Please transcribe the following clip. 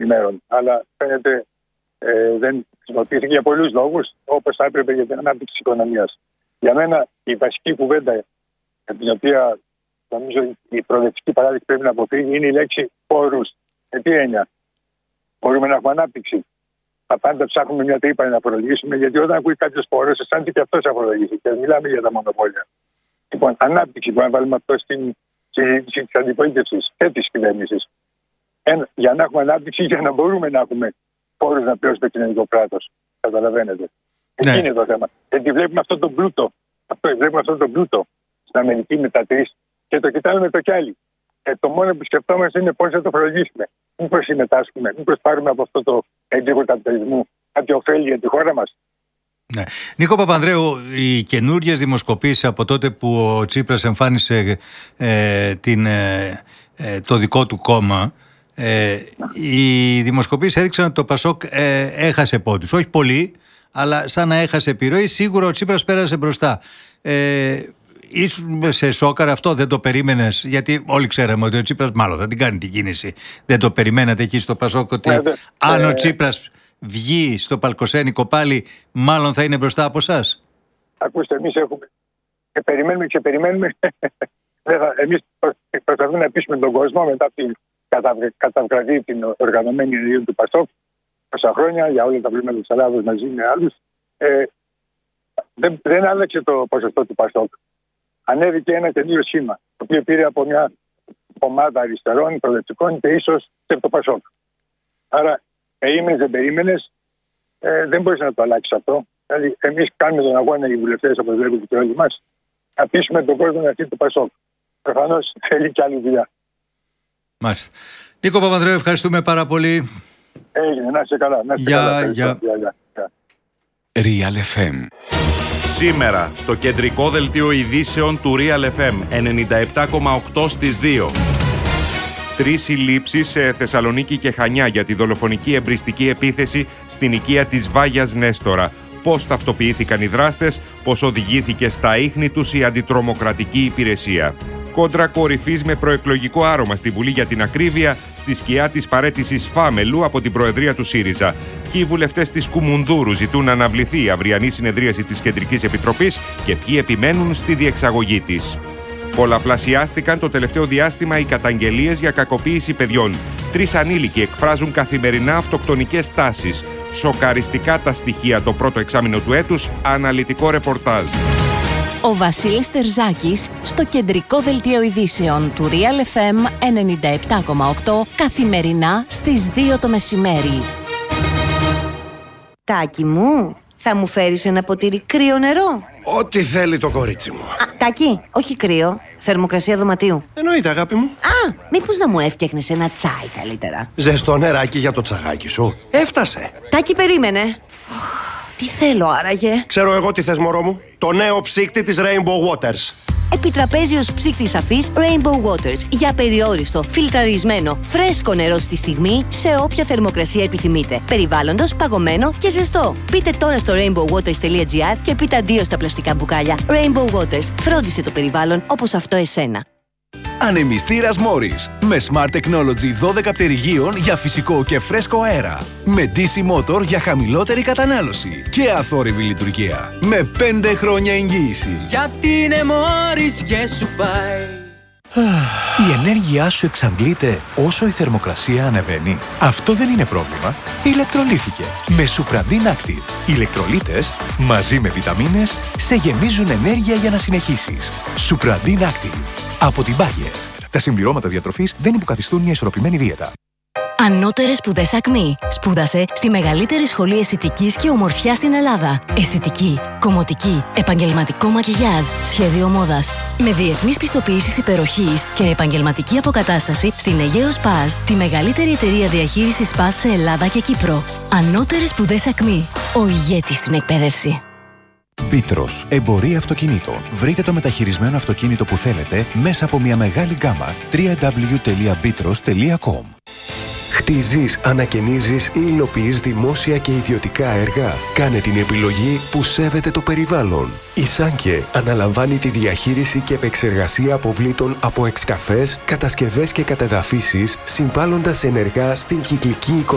ημέρων. Αλλά φαίνεται δεν χρησιμοποιήθηκε για πολλούς λόγους, όπως θα έπρεπε για την ανάπτυξη της οικονομίας. Για μένα η βασική κουβέντα, την οποία νομίζω η προοδευτική παράδειξη πρέπει να αποφύγει, είναι η λέξη όρους. Με τι έννοια? Μπορούμε να έχουμε ανάπτυξη? Πάντα ψάχνουμε μια τρύπα να φορολογήσουμε, γιατί όταν ακούει κάποιο όρος, αισθάνεται και αυτό αφορολογήσει. Και μιλάμε για τα μονοπόλια. Λοιπόν, ανάπτυξη, μπορούμε να βάλουμε αυτό στην συζήτηση τη αντιπολίτευση και τη κυβέρνηση. Για να έχουμε ανάπτυξη, για να μπορούμε να έχουμε όρους να πληρώσουμε το κοινωνικό κράτος. Καταλαβαίνετε. Ναι. Εκεί είναι το θέμα. Γιατί βλέπουμε αυτόν τον πλούτο. Βλέπουμε αυτόν τον πλούτο στην Αμερική με τα 3 και το κοιτάμε με το κι άλλοι. Το μόνο που σκεφτόμαστε είναι πώς θα το φορολογήσουμε. Μήπως συμμετάσχουμε, μήπως πάρουμε από αυτό το έντυπο καπιταλισμού κάποια ωφέλη για τη χώρα μας. Ναι. Νίκο Παπανδρέου, οι καινούριες δημοσκοπήσεις από τότε που ο Τσίπρας εμφάνισε το δικό του κόμμα, οι δημοσκοπήσεις έδειξαν ότι το ΠΑΣΟΚ έχασε πόντους. Όχι πολύ, αλλά σαν να έχασε επιρροή. Σίγουρα ο Τσίπρας πέρασε μπροστά. Ήσουν σε σόκαρ αυτό, δεν το περίμενες? Γιατί όλοι ξέραμε ότι ο Τσίπρας μάλλον θα την κάνει την κίνηση. Δεν το περιμένατε εκεί στο ΠΑΣΟΚ ότι αν ο Τσίπρας βγει στο Παλκοσένικο πάλι, μάλλον θα είναι μπροστά από εσάς? Ακούστε, εμείς έχουμε και περιμένουμε. Εμείς προσπαθούμε να πείσουμε τον κόσμο μετά από την καταβραδύ την οργανωμένη ενεργεία του ΠΑΣΟΚ τόσα χρόνια για όλα τα προβλήματα της Ελλάδας μαζί με άλλους. Δεν άλλαξε το ποσοστό του ΠΑΣΟΚ. Ανέβηκε ένα καινούριο σχήμα, το οποίο πήρε από μια ομάδα αριστερών, προοδευτικών και ίσως και από το ΠΑΣΟΚ. Άρα, δεν περίμενες, δεν μπορείς να το αλλάξεις αυτό. Δηλαδή, εμείς κάνουμε τον αγώνα, οι βουλευτές, όπως βλέπετε και όλοι μας, να πείσουμε τον κόσμο να έρθει το ΠΑΣΟΚ. Προφανώς θέλει και άλλη δουλειά. Μάλιστα. Νίκο Παπανδρέου, ευχαριστούμε πάρα πολύ. Έγινε, να είσαι καλά. Γεια. Real FM. Σήμερα στο κεντρικό δελτίο ειδήσεων του Real FM 97,8 στις 2. 3 συλλήψεις σε Θεσσαλονίκη και Χανιά για τη δολοφονική εμπριστική επίθεση στην οικία της Βάγιας Νέστορα. Πώς ταυτοποιήθηκαν οι δράστες, πώς οδηγήθηκε στα ίχνη τους η αντιτρομοκρατική υπηρεσία. Κόντρα κορυφής με προεκλογικό άρωμα στη Βουλή για την ακρίβεια, στη σκιά της παραίτησης Φάμελου από την Προεδρία του ΣΥΡΙΖΑ. Ποιοι βουλευτές της Κουμουνδούρου ζητούν να αναβληθεί η αυριανή συνεδρίαση της Κεντρικής Επιτροπής και ποιοι επιμένουν στη διεξαγωγή της. Πολλαπλασιάστηκαν το τελευταίο διάστημα οι καταγγελίες για κακοποίηση παιδιών. 3 ανήλικοι εκφράζουν καθημερινά αυτοκτονικές τάσεις. Σοκαριστικά τα στοιχεία το πρώτο εξάμηνο του έτους, αναλυτικό ρεπορτάζ. Ο Βασίλης Τερζάκης στο κεντρικό δελτίο ειδήσεων του Real FM 97,8 καθημερινά στις 2 το μεσημέρι. Τάκη μου, θα μου φέρεις ένα ποτήρι κρύο νερό? Ό,τι θέλει το κορίτσι μου. Τάκη, όχι κρύο, θερμοκρασία δωματίου. Εννοείται, αγάπη μου. Μήπως να μου έφτιαχνες ένα τσάι καλύτερα? Ζεστό νεράκι για το τσαγάκι σου. Έφτασε. Τάκη, περίμενε. Τι θέλω άραγε? Ξέρω εγώ τι θες, μωρό μου. Το νέο ψύκτη της Rainbow Waters. Επιτραπέζιος ψύκτης αφής Rainbow Waters. Για περιόριστο, φιλτραρισμένο, φρέσκο νερό στη στιγμή, σε όποια θερμοκρασία επιθυμείτε. Περιβάλλοντος, παγωμένο και ζεστό. Μπείτε τώρα στο rainbowwaters.gr και πείτε αντίο στα πλαστικά μπουκάλια. Rainbow Waters. Φρόντισε το περιβάλλον όπως αυτό εσένα. Ανεμιστήρας Morris με Smart Technology 12 πτερυγίων για φυσικό και φρέσκο αέρα. Με DC Motor για χαμηλότερη κατανάλωση και αθόρυβη λειτουργία. Με 5 χρόνια εγγύηση. Γιατί είναι Morris και σου πάει. Η ενέργειά σου εξαντλείται όσο η θερμοκρασία ανεβαίνει. Αυτό δεν είναι πρόβλημα. Ηλεκτρολύθηκε με Supradin Active. Οι ηλεκτρολίτες μαζί με βιταμίνες σε γεμίζουν ενέργεια για να συνεχίσεις. Supradin Active. Από την Bayer. Τα συμπληρώματα διατροφής δεν υποκαθιστούν μια ισορροπημένη δίαιτα. Ανώτερες σπουδές ΑΚΜΗ. Σπούδασε στη μεγαλύτερη σχολή αισθητικής και ομορφιάς στην Ελλάδα. Αισθητική, κομμωτική, επαγγελματικό μακιγιάζ, σχέδιο μόδας. Με διεθνείς πιστοποιήσεις υπεροχής και επαγγελματική αποκατάσταση στην Αιγαίο Σπας, τη μεγαλύτερη εταιρεία διαχείρισης Σπας σε Ελλάδα και Κύπρο. Ανώτερες σπουδές ΑΚΜΗ. Ο ηγέτης στην εκπαίδευση. Μπίτρος, εμπορία αυτοκινήτων. Βρείτε το μεταχειρισμένο αυτοκίνητο που θέλετε μέσα από μια μεγάλη γκάμα. www.bitros.com. Χτίζεις, ανακαινίζεις ή υλοποιείς δημόσια και ιδιωτικά έργα? Κάνε την επιλογή που σέβεται το περιβάλλον. Η Σάνκε αναλαμβάνει τη διαχείριση και επεξεργασία αποβλήτων από εξκαφές, κατασκευές και κατεδαφίσεις, συμβάλλοντας ενεργά στην κυκλική οικονομία.